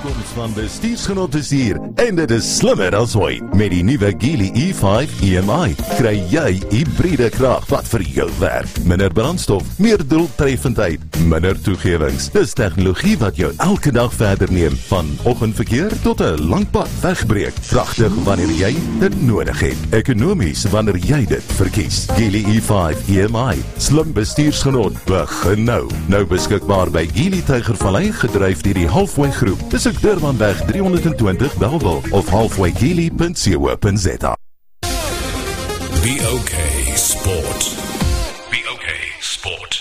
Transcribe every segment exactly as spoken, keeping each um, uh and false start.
toekoms van bestuursgenot is hier en dit is slimmer as ooit. Met die nuwe Geely E vyf E M I kry jy hybride krag wat vir jou werk. Minder brandstof, meer doeltreffendheid, minder toegewings. Dis tegnologie wat jou elke dag verder neem, van oggendverkeer tot 'n lang pad wegbreek. Pragtig wanneer jy dit nodig het. Ekonomies wanneer jy dit verkies. Geely E vyf E M I, slim bestuursgenot, begin nou. Nou beskikbaar by Geely Tygervallei, gedryf deur die Halfway Groep. Besoek Durbanweg drie honderd en twintig Bellville of halfway geely punt co punt za. B O K Sport. B O K Sport.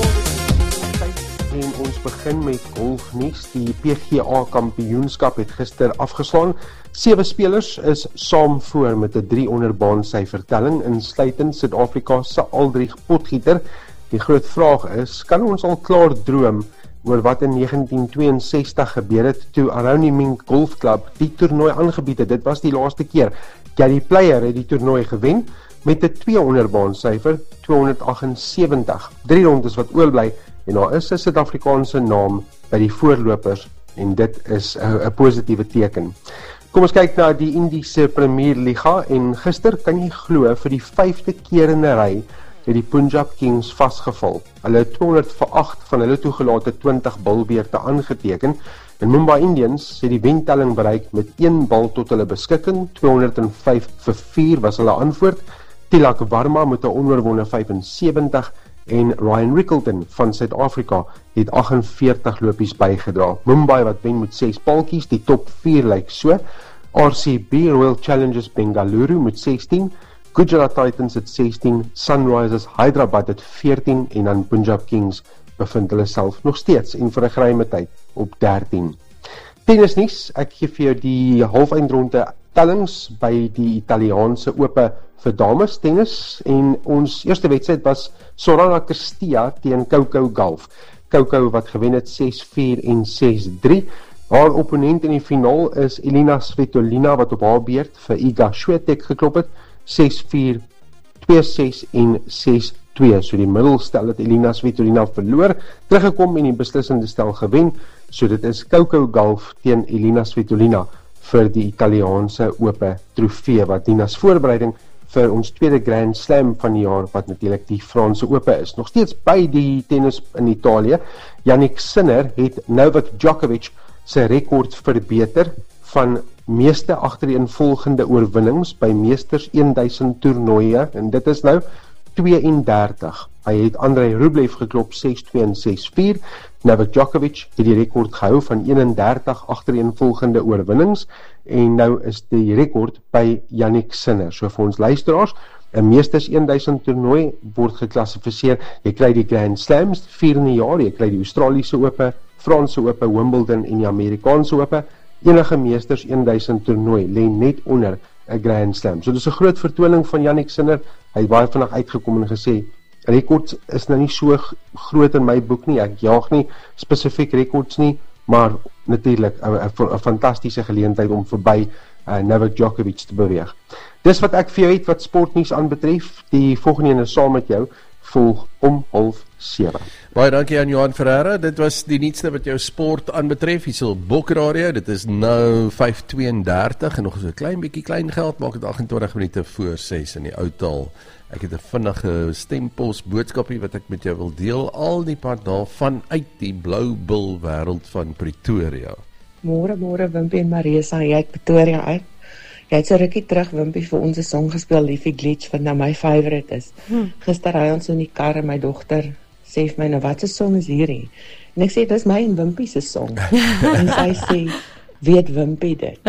En ons begin met golfnuus. Die P G A kampioenskap het gister afgeslaan. Sewe spelers is saam voor met 'n drie onder baan syfertelling, insluitend Suid-Afrika se Aldrich Potgieter. Die groot vraag is, kan ons al klaar droom oor wat in negentien tweeënsestig gebeur het toe Aroni Mink Golf Club die toernooi aangebied het. Dit was die laaste keer. Gary Player het die toernooi gewen met 'n twee onder baan syfer tweehonderdagsewentig. Drie rondes wat oorbly en daar is 'n Suid-Afrikaanse naam by die voorlopers en dit is 'n positiewe teken. Kom ons kyk na die Indiese Premier Liga en gister, kan jy glo, vir die vyfde keer in 'n ry het die Punjab Kings vasgeval. Hulle het tweehonderd vir agt van hulle toegelate twintig balbeurte aangeteken en Mumbai Indians het die wentelling bereik met een bal tot hulle beskikking. tweehonderd en vyf vir vier was hulle antwoord. Tilak Varma met 'n onoorwonde vyfensewentig en Ryan Rickelton van Suid-Afrika het aggenveertig lopies bygedra. Mumbai wat wen met ses paltjies, die top vier lyk so. R C B Royal Challengers Bengaluru met sestien, Gujarat Titans het sestien, Sunrisers Hyderabad het veertien en dan Punjab Kings bevind hulle self nog steeds en vir 'n geruime tyd op dertien. Tennisnuus, ek gee vir jou die halfeindronde tellings by die Italiaanse Ope vir dames tennis en ons eerste wedstryd was Sorana Cristea teen Coco Gauff. Coco wat gewen het ses vier en ses drie. Haar opponent in die finaal is Elina Svitolina wat op haar beurt vir Iga Swiatek geklop het, ses vier, twee ses en ses twee. So die middelstel het Elina Svitolina verloor, teruggekom en die beslissende stel gewen. So dit is Coco Gauff teen Elina Svitolina vir die Italiaanse Ope trofee wat dien as voorbereiding vir ons tweede Grand Slam van die jaar wat natuurlik die Franse Ope is. Nog steeds by die tennis in Italië. Jannik Sinner het Novak Djokovic sy rekord verbeter van meeste agtereenvolgende oorwinnings by meesters duisend toernooie en dit is nou tweeëndertig. Hy het Andrei Rublev geklop ses twee en ses vier. Novak Djokovic het die rekord gehou van eenendertig agtereenvolgende oorwinnings en nou is die rekord by Jannik Sinner. So vir ons luisteraars, 'n meesters duisend toernooi word geklassifiseer. Jy kry die Grand Slams vier in die jaar, jy kry die Australiese Ope, Franse Ope, Wimbledon en die Amerikaanse Ope. Enige meesters duisend toernooi lê net onder 'n Grand Slam. So dis 'n groot vertoning van Jannik Sinner. Hy het baie vinnig uitgekom en gesê, rekords is nou nie so groot in my boek nie, ek jaag nie spesifiek rekords nie, maar natuurlik 'n fantastiese geleentheid om verby uh, Novak Djokovic te beweeg. Dis wat ek vir jou het wat sportnuus aanbetref. Die volgende een is saam met jou, volg om half sewe. Baie dankie aan Johan Ferreira. Dit was die nuutste wat jou sport aanbetref. Hier sal Bokradio. Dit is nou vyf tweeëndertig en nog so 'n klein bietjie klein geld maak dit agt en twintig minute voor ses in die ou taal. Ek het 'n vinnige stempos boodskapie wat ek met jou wil deel. Al die pad daarvan uit die blou bil wêreld van Pretoria. Môre môre Wimpie en Marisa, jy uit Pretoria uit. Jy het so rukkie terug Wimpie vir ons 'n song gespeel, Liefie Glitch, wat nou my favourite is. Hmm. Gister ry ons in die kar en my dogter sê vir my, nou wat se song is hierdie? En ek sê, dis my en Wimpie se song. En sy sê, weet Wimpie dit?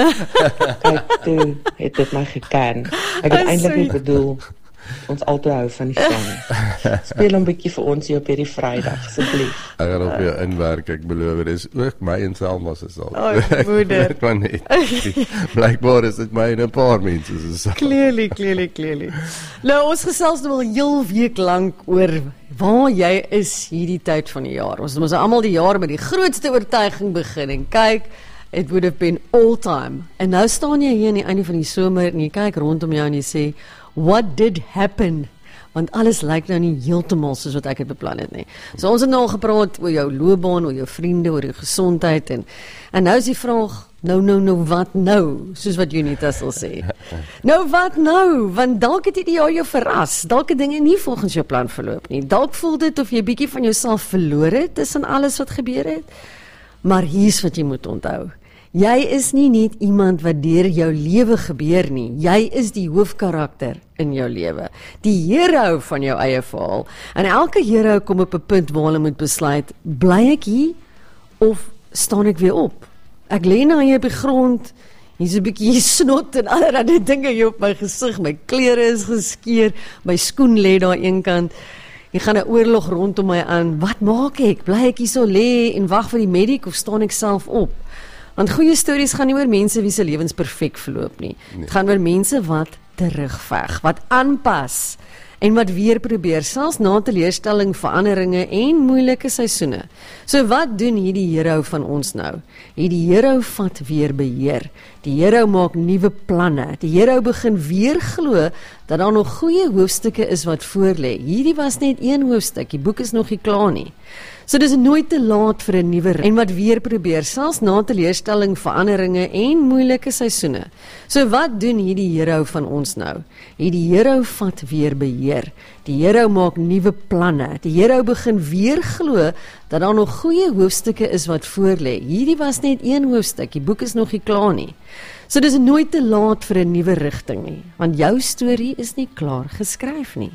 Kyk, toe het dit my geken. Ek het eintlik nie bedoel, ons altyd hou van die song. Speel hom bietjie vir ons hier op hierdie Vrydag, asseblief. Ek gaan op jou inwerk, ek beloof, dit is ook my en Selma se sal. Oh, moeder. Ek kan nie. Blijkbaar is dit my en 'n paar mense se sal. Clearly, clearly, clearly. Nou, ons gesels nou al 'n heel week lank oor waar jy is hierdie tyd van die jaar. Ons moet almal die jaar met die grootste oortuiging begin en kyk, it would have been all time. En nou staan jy hier aan die einde van die somer en jy kyk rondom jou en jy sê, what did happen? want alles lyk nou nie heeltemal soos wat ek het beplan het nie. So ons het nou al gepraat oor jou loopbaan, oor jou vriende, oor jou gesondheid en en nou is die vraag, nou nou nou wat nou, soos wat Junita sal sê. Nou wat nou, want dalk het hierdie jaar jou verras, dalk het dinge nie volgens jou plan verloop nie. Dalk voel dit of jy bietjie van jouself verloor het tussen alles wat gebeur het. Maar hier's wat jy moet onthou. Jy is nie net iemand wat deur jou lewe gebeur nie. Jy is die hoofkarakter in jou lewe. Die hero van jou eie verhaal. En elke hero kom op 'n punt waar hulle moet besluit, bly ek hier of staan ek weer op? Ek lê nou hier op die grond, hier's 'n bietjie snot en allerlei dinge hier op my gesig, my klere is geskeur, my skoen lê daar eenkant. Hier gaan 'n oorlog rondom my aan. Wat maak ek? Bly ek hier so lê en wag vir die mediek of staan ek self op? Want goeie stories gaan nie oor mense wie se lewens perfek verloop nie. Dit nee. gaan oor mense wat terugveg, wat aanpas en wat weer probeer, selfs na teleurstelling, veranderinge en moeilike seisoene. So wat doen hierdie hero van ons nou? Hierdie hero vat weer beheer. Die hero maak nuwe planne. Die hero begin weer glo dat daar nog goeie hoofstukke is wat voorlê. Hierdie was net een hoofstuk, die boek is nog nie klaar nie. So dis nooit te laat vir 'n nuwe en wat weer probeer, selfs na teleurstelling, veranderinge en moeilike seisoene. So wat doen hierdie hero van ons nou? Hierdie hero vat weer beheer. Die hero maak nuwe planne. Die hero begin weer glo dat daar nog goeie hoofstukke is wat voorlê. Hierdie was net een hoofstuk, die boek is nog nie klaar nie. So dis nooit te laat vir 'n nuwe rigting nie, want jou storie is nie klaar geskryf nie.